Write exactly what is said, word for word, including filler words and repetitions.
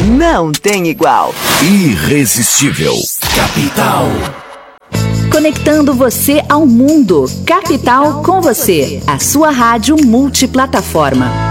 não tem igual. Irresistível. Capital. Conectando você ao mundo. Capital com você. A sua rádio multiplataforma.